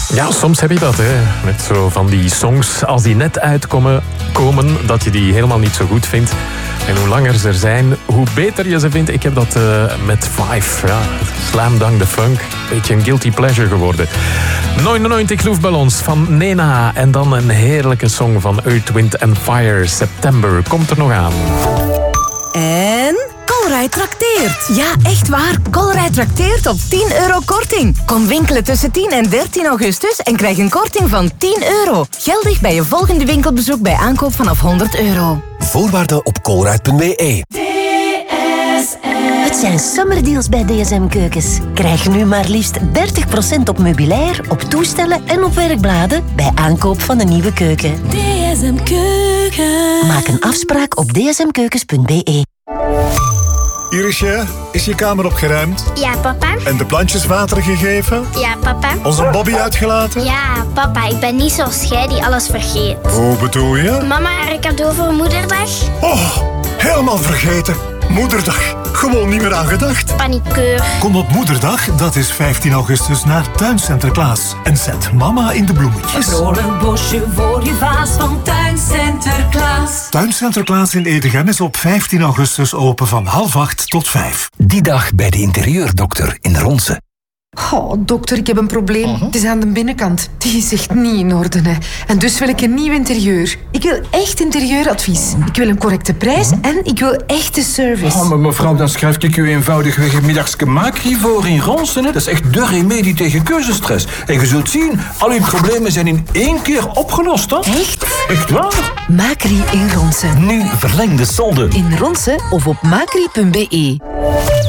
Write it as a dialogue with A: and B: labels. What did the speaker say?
A: Ja, soms heb je dat, hè. Met zo van die songs, als die net uitkomen, dat je die helemaal niet zo goed vindt. En hoe langer ze er zijn, hoe beter je ze vindt. Ik heb dat met Five. Ja, Slam Dunk the Funk. Beetje een guilty pleasure geworden. 99 Luftballons van Nena. En dan een heerlijke song van Earth, Wind & Fire. September komt er nog aan.
B: En Colruyt trakteert. Ja, echt waar. Colruyt trakteert op €10 korting. Kom winkelen tussen 10 en 13 augustus en krijg een korting van €10. Geldig bij je volgende winkelbezoek bij aankoop vanaf €100.
C: Voorwaarden op colruyt.be.
D: Het zijn summerdeals bij DSM Keukens. Krijg nu maar liefst 30% op meubilair, op toestellen en op werkbladen bij aankoop van een nieuwe keuken.
E: DSM Keukens.
D: Maak een afspraak op dsmkeukens.be.
F: Irisje, is je kamer opgeruimd?
G: Ja, papa.
F: En de plantjes water gegeven?
G: Ja, papa.
F: Onze Bobby uitgelaten?
G: Ja, papa, ik ben niet zoals jij die alles vergeet.
F: Hoe bedoel je?
G: Mama, haar cadeau voor moederdag?
F: Oh, helemaal vergeten. Moederdag. Gewoon niet meer aan gedacht.
G: Paniekeur.
F: Kom op Moederdag, dat is 15 augustus, naar Tuincenter Klaas. En zet mama in de bloemetjes.
E: Een vrolijk bosje voor je vaas van Tuincenter Klaas.
F: Tuincenter Klaas in Edegem is op 15 augustus open van 7:30 tot 5.
C: Die dag bij de interieurdokter in Ronse.
H: Oh, dokter, ik heb een probleem. Het is aan de binnenkant. Die is echt niet in orde, hè. En dus wil ik een nieuw interieur. Ik wil echt interieuradvies. Ik wil een correcte prijs en ik wil echte service.
I: Oh, maar mevrouw, dan schrijf ik u eenvoudigweg een middagske Macri voor in Ronsen. Dat is echt de remedie tegen keuzestress. En je zult zien, al uw problemen zijn in 1 keer opgelost, hè?
H: Echt?
I: Echt waar?
H: Macri in Ronsen.
C: Nu verlengde solden.
H: In Ronsen of op macri.be.